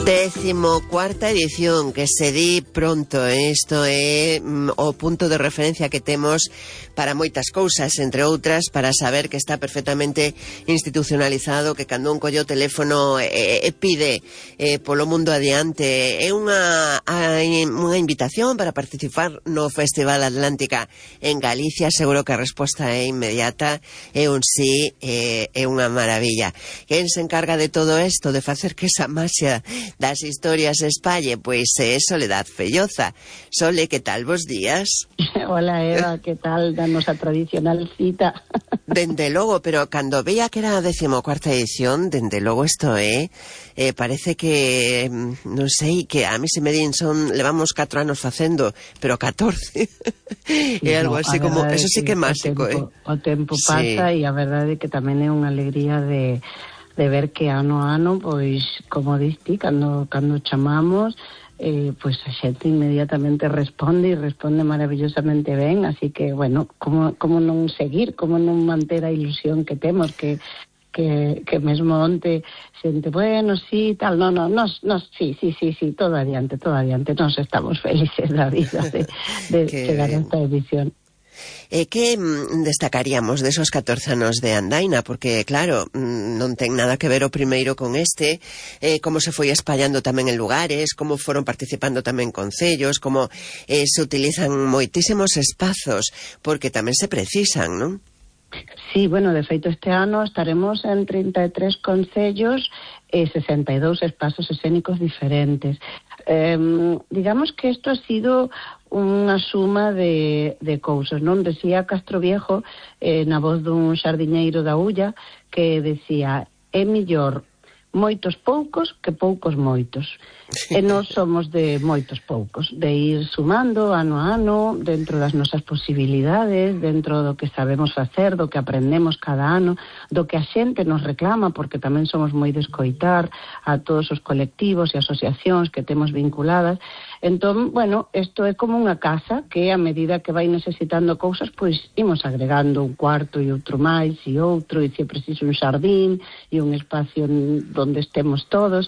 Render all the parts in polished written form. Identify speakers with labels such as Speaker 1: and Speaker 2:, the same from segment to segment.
Speaker 1: 14ª edición, que se di pronto. Isto é o punto de referencia que temos para moitas cousas, entre outras, para saber que está perfectamente institucionalizado, que cando un colle o teléfono pide polo mundo adiante. É unha invitación para participar no Festival Atlántica en Galicia. Seguro que a resposta é inmediata, é un sí, é unha maravilla. Quen se encarga de todo isto, de facer que esa maxia das historias espalle? Pois é Soledad Felloza. Sole, que tal? Bos días.
Speaker 2: Hola, Eva, que tal? Da nosa tradicional cita.
Speaker 1: Dende logo, pero cando veía que era a 14ª edición, dende logo isto parece que, non sei, que a mí se me din levamos 4 anos facendo, pero 14. É algo así como, eso sí que é máxico,
Speaker 2: O tempo pasa, e a verdade é que tamén é unha alegría de ver que ano a ano, pois, como diste, cando chamamos, pois a xente inmediatamente responde, e responde maravillosamente ben, así que, bueno, como non seguir, como non manter a ilusión que temos, que mesmo onte xente, bueno, sí, tal, sí, todo adiante, nos estamos felices da vida de chegar a esta edición.
Speaker 1: Que destacaríamos desos 14 anos de andaina? Porque, claro, non ten nada que ver o primeiro con este, como se foi espallando tamén en lugares, como foron participando tamén concellos, como se utilizan moitísimos espazos, porque tamén se precisan, non?
Speaker 2: Sí, bueno, de feito este ano estaremos en 33 concellos e 62 espazos escénicos diferentes. Digamos que isto ha sido unha suma de cousas, non? Decía Castro Viejo, na voz dun xardiñeiro da Ulla, que decía, é millor moitos poucos que poucos moitos. E nós somos de moitos poucos, de ir sumando ano a ano, dentro das nosas posibilidades, dentro do que sabemos facer, do que aprendemos cada ano, do que a xente nos reclama, porque tamén somos moi de escoitar a todos os colectivos e asociacións que temos vinculadas. Entón, bueno, isto é como unha casa que a medida que vai necesitando cousas, pois imos agregando un cuarto e outro máis e outro, e se é preciso un xardín e un espacio donde estemos todos,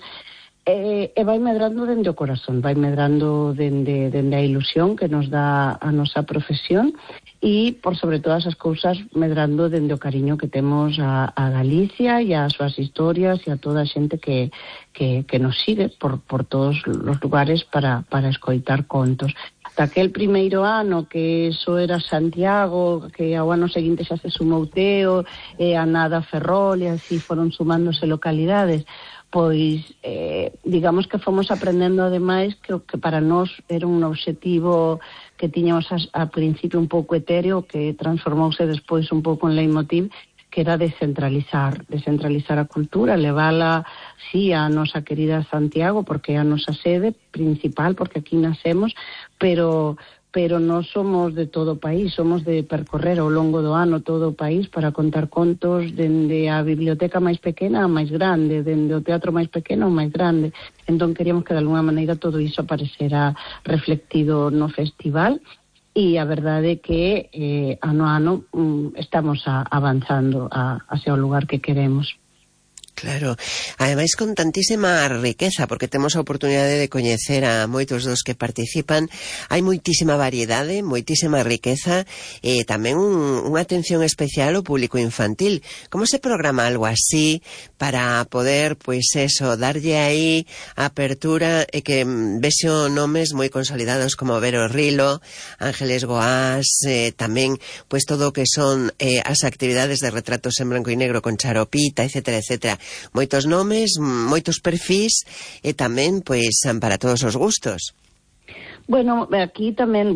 Speaker 2: e vai medrando dende o corazón, vai medrando dende a ilusión que nos dá a nosa profesión, e, por sobre todas as cousas, medrando dende o cariño que temos a Galicia e as súas historias e a toda a xente que nos sigue por todos os lugares para escoitar contos. Daquel primeiro ano que só era Santiago, que ao ano seguinte xa se sumou Teo, e a Nada Ferrol, e así foron sumándose localidades, pois digamos que fomos aprendendo ademais que para nós era un obxectivo que tiñamos a principio un pouco etéreo, que transformouse despois un pouco en leitmotiv, que era descentralizar a cultura, levala, sí, a nosa querida Santiago, porque é a nosa sede principal, porque aquí nacemos, pero nós somos de todo o país, somos de percorrer ao longo do ano todo o país para contar contos dende a biblioteca máis pequena a máis grande, dende o teatro máis pequeno ao máis grande. Entón queríamos que de alguna maneira todo iso aparecera reflectido no festival, e a verdade é que ano a ano estamos avanzando hacia o lugar que queremos.
Speaker 1: Claro, ademais con tantísima riqueza, porque temos a oportunidade de coñecer a moitos dos que participan. Hai moitísima variedade, moitísima riqueza, e tamén unha atención especial ao público infantil. Como se programa algo así para poder, pois eso, darlle aí a apertura e que vexo nomes moi consolidados como Vero Rilo, Ángeles Goás, tamén pois todo o que son as actividades de retratos en branco e negro con Charopita, etcétera, etcétera. Moitos nomes, moitos perfís, e tamén, pois, para todos os gustos.
Speaker 2: Bueno, aquí tamén